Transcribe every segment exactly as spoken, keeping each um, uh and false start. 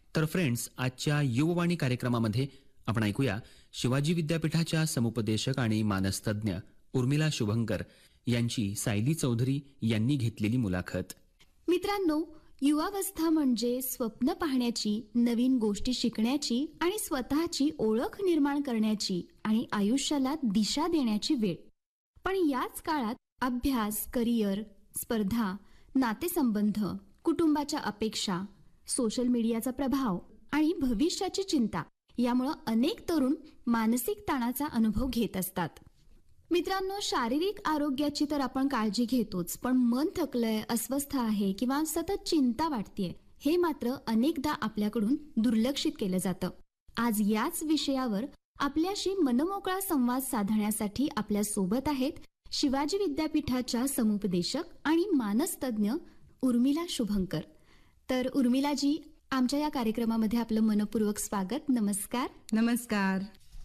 तर फ्रेंड्स, आजच्या युववाणी कार्यक्रमामध्ये आपण ऐकूया शिवाजी विद्यापीठाच्या समुपदेशक आणि मानसतज्ञ उर्मिला शुभंकर यांची सायली चौधरी यांनी घेतलेली मुलाखत. मित्रांनो, युवावस्था म्हणजे स्वप्न पाहण्याची, नवीन गोष्टी शिकण्याची आणि स्वतःची ओळख निर्माण करण्याची आणि आयुष्याला दिशा देण्याची वेळ. पण याच काळात अभ्यास, करिअर, स्पर्धा, नातेसंबंध, कुटुंबाच्या अपेक्षा, सोशल मीडियाचा प्रभाव आणि भविष्याची चिंता यामुळे अनेक तरुण मानसिक ताणाचा अनुभव घेत असतात. मित्रांनो, शारीरिक आरोग्याची तर आपण काळजी घेतोच, पण मन थकलंय, अस्वस्थ आहे किंवा सतत चिंता वाटतेय हे मात्र अनेकदा आपल्याकडून दुर्लक्षित केलं जातं. आज याच विषयावर आपल्याशी मनमोकळा संवाद साधण्यासाठी आपल्या सोबत आहेत शिवाजी विद्यापीठाच्या समुपदेशक आणि मानसतज्ञ उर्मिला शुभंकर. तर उर्मिलाजी, आमच्या या कार्यक्रमामध्ये आपलं मनपूर्वक स्वागत. नमस्कार. नमस्कार.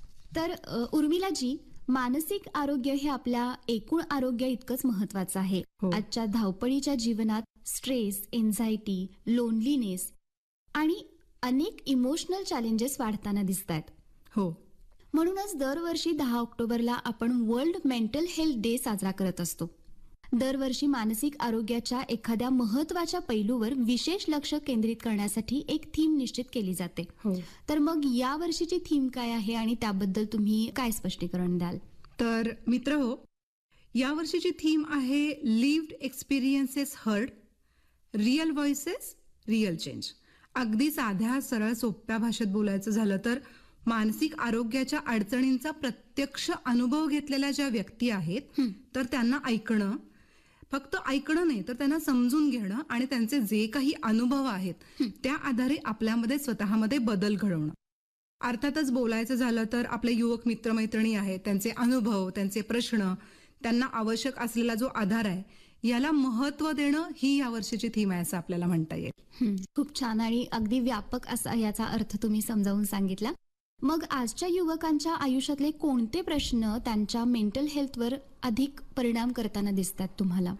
तर उर्मिलाजी, मानसिक आरोग्य हे आपल्या एकूण आरोग्या इतकंच महत्वाचं आहे. हो. आजच्या धावपळीच्या जीवनात स्ट्रेस, एन्झायटी, लोनलीनेस आणि अनेक इमोशनल चॅलेंजेस वाढताना दिसत आहेत. हो. म्हणूनच दरवर्षी दहा ऑक्टोबरला आपण वर्ल्ड मेंटल हेल्थ डे साजरा करत असतो. दरवर्षी मानसिक आरोग्याच्या एखाद्या महत्वाच्या पैलूवर विशेष लक्ष केंद्रित करण्यासाठी एक थीम निश्चित केली जाते. हो. तर मग या वर्षीची थीम काय आहे आणि त्याबद्दल तुम्ही काय स्पष्टीकरण द्याल? तर मित्र हो, या वर्षीची थीम आहे lived experiences heard, real voices, real change. अगदी साध्या सरळ सोप्या भाषेत बोलायचं झालं तर मानसिक आरोग्याच्या अडचणींचा प्रत्यक्ष अनुभव घेतलेल्या ज्या व्यक्ती आहेत तर त्यांना ऐकणं, फक्त ऐकणं नाही तर त्यांना समजून घेणं आणि त्यांचे जे काही अनुभव आहेत त्या आधारे आपल्यामध्ये स्वतःमध्ये बदल घडवणं. अर्थातच बोलायचं झालं तर आपले युवक मित्रमैत्रिणी आहेत, त्यांचे अनुभव, त्यांचे प्रश्न, त्यांना आवश्यक असलेला जो आधार आहे याला महत्व देणं ही या वर्षीची थीम आहे असं आपल्याला म्हणता येईल. खूप छान आणि अगदी व्यापक असा याचा अर्थ तुम्ही समजावून सांगितला. मग आजच्या युवकांच्या आयुष्यातले कोणते प्रश्न त्यांच्या मेंटल हेल्थवर अधिक परिणाम करताना दिसतात तुम्हाला?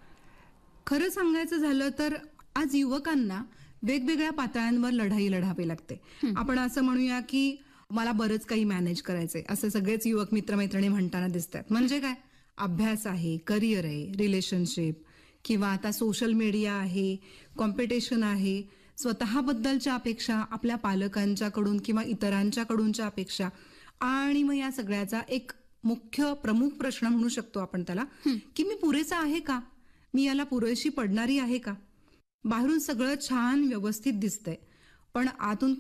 खरं सांगायचं झालं तर आज युवकांना वेगवेगळ्या पातळ्यांवर लढाई लढावी लागते. आपण असं म्हणूया की मला बरंच काही मॅनेज करायचंय असं सगळेच युवक मित्रमैत्रिणी म्हणताना दिसतात. म्हणजे काय, अभ्यास आहे, करिअर आहे, रिलेशनशिप किंवा आता सोशल मीडिया आहे, कॉम्पिटिशन आहे, स्वतःबद्दलच्या अपेक्षा, आपल्या पालकांच्याकडून किंवा इतरांच्याकडूनच्या अपेक्षा आणि मग या सगळ्याचा एक मुख्य प्रमुख प्रश्न म्हणू शकतो आपण त्याला की मी पुरेसा आहे का, मी याला पुरेशी पडणारी आहे का. बाहेरून सगळं छान व्यवस्थित दिसतंय पण आतून